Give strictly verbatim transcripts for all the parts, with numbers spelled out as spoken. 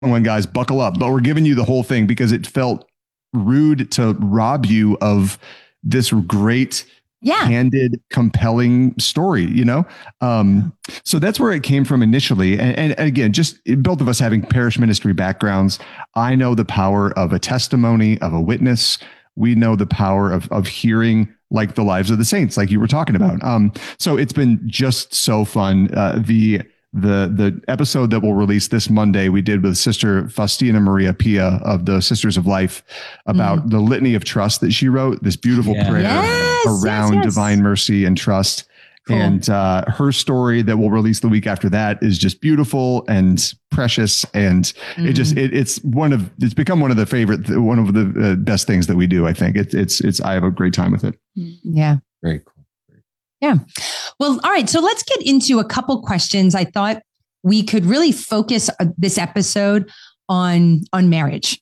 one, guys, buckle up. But we're giving you the whole thing because it felt rude to rob you of this great, yeah. candid, compelling story, you know? Um, so that's where it came from initially. And, and again, just both of us having parish ministry backgrounds, I know the power of a testimony, of a witness. We know the power of, of hearing like the lives of the saints, like you were talking about. Um, so it's been just so fun. Uh, the The the episode that we'll release this Monday, we did with Sister Faustina Maria Pia of the Sisters of Life about mm. the litany of trust that she wrote, this beautiful yeah. prayer yes, around yes, yes. divine mercy and trust. Cool. And uh, her story that we'll release the week after that is just beautiful and precious. And mm. it just it, it's one of it's become one of the favorite, one of the uh, best things that we do. I think it's it's it's I have a great time with it. Yeah. Very cool. Yeah. Well, all right. So let's get into a couple questions. I thought we could really focus this episode on, on marriage.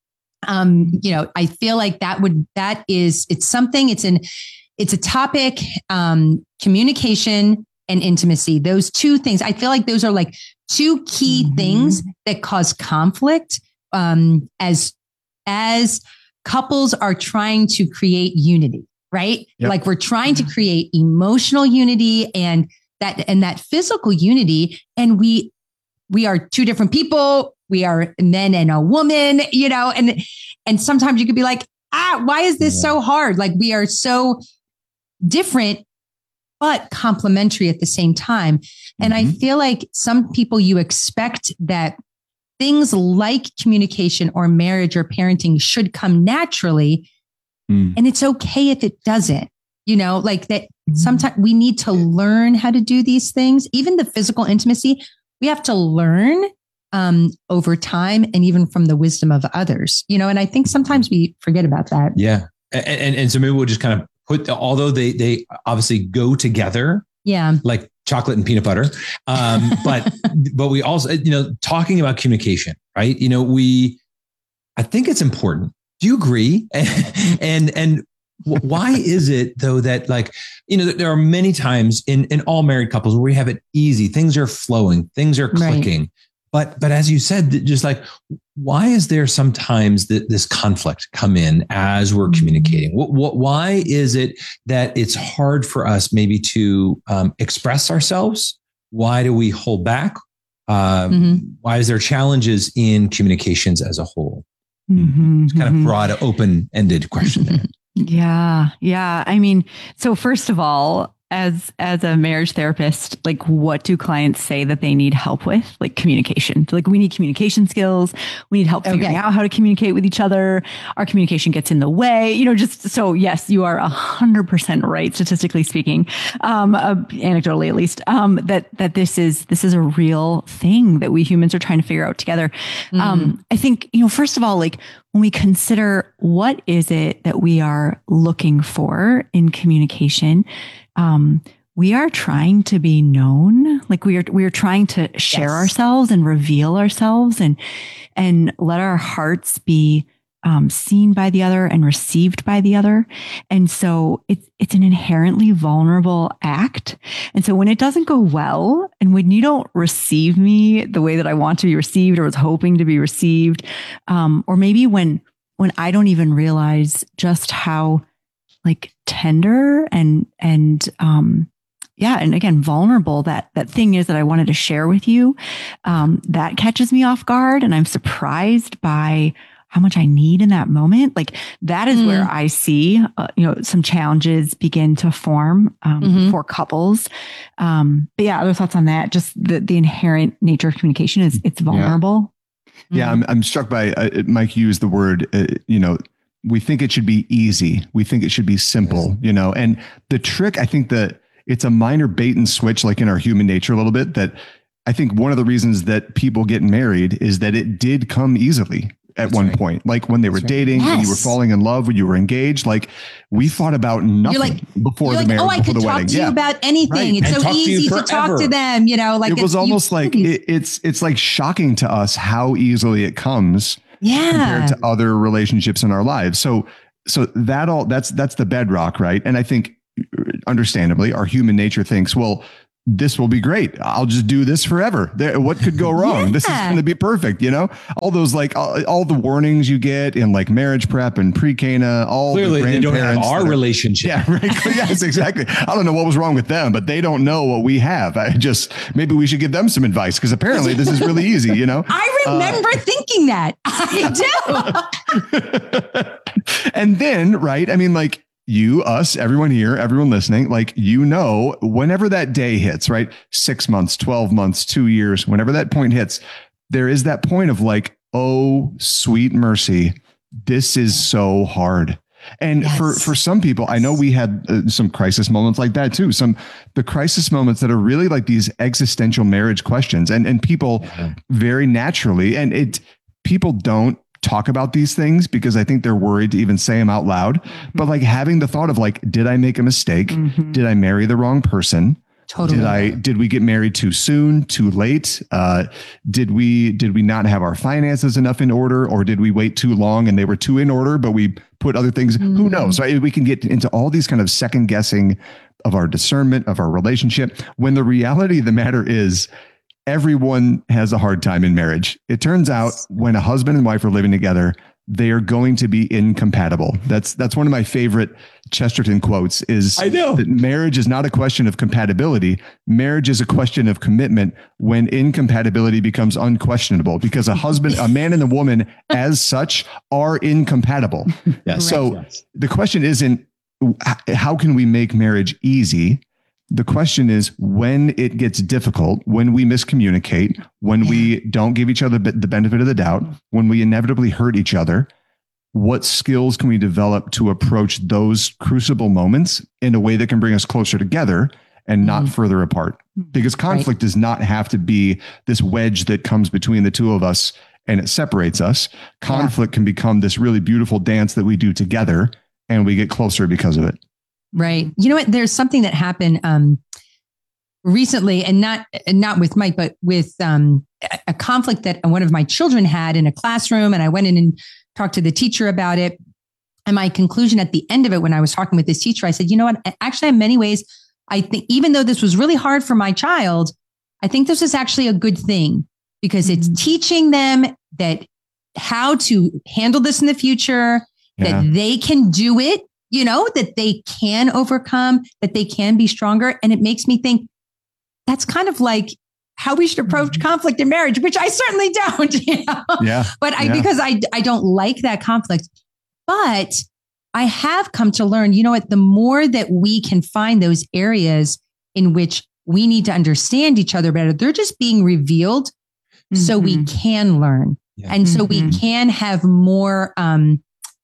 Um, you know, I feel like that would, that is, it's something, it's an, it's a topic, um, communication and intimacy. Those two things, I feel like those are like two key mm-hmm. things that cause conflict, um, as, as couples are trying to create unity. Right? Yep. Like we're trying to create emotional unity and that, and that physical unity. And we, we are two different people. We are men and a woman, you know, and, and sometimes you could be like, ah, why is this yeah. so hard? Like we are so different, but complementary at the same time. Mm-hmm. And I feel like some people, you expect that things like communication or marriage or parenting should come naturally. And it's okay if it doesn't, you know, like that sometimes we need to learn how to do these things. Even the physical intimacy, we have to learn um, over time and even from the wisdom of others, you know, and I think sometimes we forget about that. Yeah. And, and, and so maybe we'll just kind of put, the, although they, they obviously go together. Yeah. Like chocolate and peanut butter. Um, but, but we also, you know, talking about communication, right? You know, we, I think it's important. Do you agree? and and why is it though that like, you know, there are many times in, in all married couples where we have it easy, things are flowing, things are clicking. Right. But but as you said, just like, why is there sometimes that this conflict come in as we're communicating? What, what why is it that it's hard for us maybe to um, express ourselves? Why do we hold back? Um, mm-hmm. Why is there challenges in communications as a whole? Mm-hmm, it's kind of broad, open-ended question there. Yeah. Yeah. I mean, so first of all, as, as a marriage therapist, like what do clients say that they need help with? Like communication. Like we need communication skills. We need help figuring okay. out how to communicate with each other. Our communication gets in the way, you know, just so yes, you are a hundred percent right. Statistically speaking, um, uh, anecdotally at least, um, that, that this is, this is a real thing that we humans are trying to figure out together. Mm-hmm. Um, I think, you know, first of all, like when we consider what is it that we are looking for in communication, um, we are trying to be known. Like we are, we are trying to share yes. ourselves and reveal ourselves and, and let our hearts be, um, seen by the other and received by the other. And so it's, it's an inherently vulnerable act. And so when it doesn't go well and when you don't receive me the way that I want to be received or was hoping to be received, um, or maybe when, when I don't even realize just how like tender and, and, um, yeah. And again, vulnerable that, that thing is that I wanted to share with you, um, that catches me off guard and I'm surprised by how much I need in that moment. Like that is mm. where I see, uh, you know, some challenges begin to form, um, mm-hmm. for couples. Um, but yeah, other thoughts on that, just the, the inherent nature of communication is it's vulnerable. Yeah. Yeah. Mm-hmm. I'm, I'm struck by, uh, Mike used the word, uh, you know, we think it should be easy. We think it should be simple, you know, and the trick, I think that it's a minor bait and switch, like in our human nature a little bit, that I think one of the reasons that people get married is that it did come easily at That's one right. point, like when they were That's dating, right. yes. when you were falling in love, when you were engaged, like we thought about nothing you're like, before you're the like, marriage, oh, I before could the talk wedding. to you yeah. about anything. Right. It's And so easy to, to talk to them, you know, like it was almost like it, it's, it's like shocking to us how easily it comes yeah. compared to other relationships in our lives. So, so that all that's, that's the bedrock. Right. And I think understandably our human nature thinks, well, this will be great. I'll just do this forever. There, what could go wrong? Yeah. This is going to be perfect. You know, all those like all, all the warnings you get in like marriage prep and pre-Cana, all clearly the they don't have our are, relationship. Yeah, right. Yes, exactly. I don't know what was wrong with them, but they don't know what we have. I just, maybe we should give them some advice because apparently this is really easy, you know? I remember uh, thinking that. I do. And then, right. I mean, like, you, us, everyone here, everyone listening, like, you know, whenever that day hits, right? Six months, twelve months, two years, whenever that point hits, there is that point of like, oh, sweet mercy. This is so hard. And yes. for, for some people, I know we had uh, some crisis moments like that too. Some, the crisis moments that are really like these existential marriage questions, and, and people yeah. very naturally, and it, people don't talk about these things because I think they're worried to even say them out loud. Mm-hmm. But like having the thought of like, did I make a mistake? Mm-hmm. Did I marry the wrong person? Totally. Did I, did we get married too soon, too late? Uh, did we, did we not have our finances enough in order, or did we wait too long and they were too in order, but we put other things, mm-hmm. who knows? Right? We can get into all these kind of second guessing of our discernment of our relationship, when the reality of the matter is everyone has a hard time in marriage. It turns out when a husband and wife are living together, they are going to be incompatible. That's that's one of my favorite Chesterton quotes is I know. that marriage is not a question of compatibility. Marriage is a question of commitment when incompatibility becomes unquestionable, because a husband, a man and a woman as such are incompatible. Yes. So yes. the question isn't how can we make marriage easy? The question is, when it gets difficult, when we miscommunicate, when yeah. we don't give each other the benefit of the doubt, when we inevitably hurt each other, what skills can we develop to approach those crucible moments in a way that can bring us closer together and not mm-hmm. further apart? Because conflict right. does not have to be this wedge that comes between the two of us and it separates us. Conflict yeah. can become this really beautiful dance that we do together, and we get closer because of it. Right. You know what? There's something that happened um, recently, and not not with Mike, but with um, a conflict that one of my children had in a classroom. And I went in and talked to the teacher about it. And my conclusion at the end of it, when I was talking with this teacher, I said, you know what? Actually, in many ways, I think even though this was really hard for my child, I think this is actually a good thing, because it's teaching them that how to handle this in the future, yeah. that they can do it. You know, that they can overcome, that they can be stronger. And it makes me think that's kind of like how we should approach mm-hmm. conflict in marriage, which I certainly don't, you know? Yeah. But I, yeah. because I, I don't like that conflict, but I have come to learn, you know what, the more that we can find those areas in which we need to understand each other better, they're just being revealed mm-hmm. so we can learn. Yeah. And mm-hmm. so we can have more, um,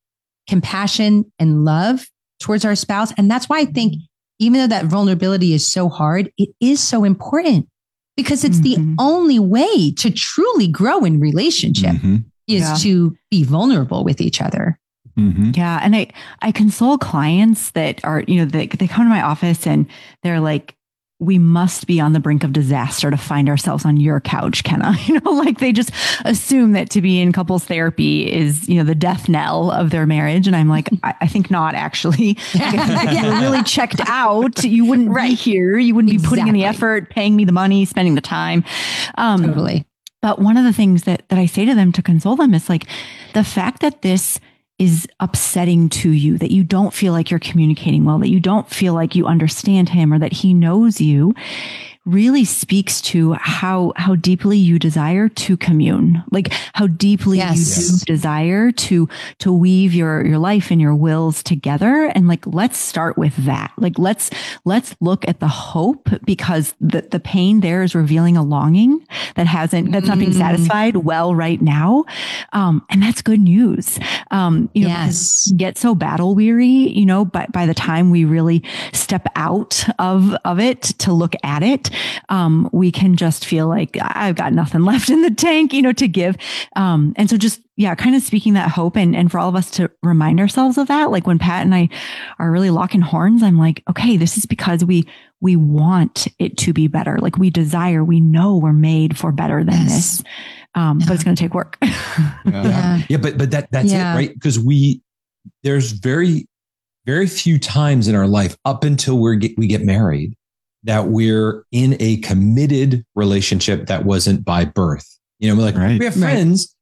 compassion and love towards our spouse. And that's why I think even though that vulnerability is so hard, it is so important, because it's mm-hmm. the only way to truly grow in relationship mm-hmm. is yeah. to be vulnerable with each other. Mm-hmm. Yeah. And I, I console clients that are, you know, they, they come to my office and they're like, we must be on the brink of disaster to find ourselves on your couch, Kenna. You know, like they just assume that to be in couples therapy is, you know, the death knell of their marriage. And I'm like, I, I think not actually. Like, if you were really checked out, you wouldn't right. be here. You wouldn't exactly. be putting in the effort, paying me the money, spending the time. Um, totally. But one of the things that, that I say to them to console them is like the fact that this is upsetting to you, that you don't feel like you're communicating well, that you don't feel like you understand him or that he knows you, really speaks to how how deeply you desire to commune, like how deeply yes. you do yes. desire to to weave your your life and your wills together. And like, let's start with that. Like, let's let's look at the hope, because the the pain there is revealing a longing that hasn't that's not being satisfied well right now, um, and that's good news. Um, you know, yes. get so battle weary, you know, but by the time we really step out of of it to look at it, um, we can just feel like I've got nothing left in the tank, you know, to give. Um, and so just, yeah, kind of speaking that hope, and, and for all of us to remind ourselves of that. Like when Pat and I are really locking horns, I'm like, okay, this is because we, we want it to be better. Like we desire, we know we're made for better than yes. this. Um, but it's going to take work. yeah. yeah. yeah. But, but that, that's yeah. it, right? Because we, there's very, very few times in our life up until we get, we get married that we're in a committed relationship that wasn't by birth. You know, we're like, right. we have friends,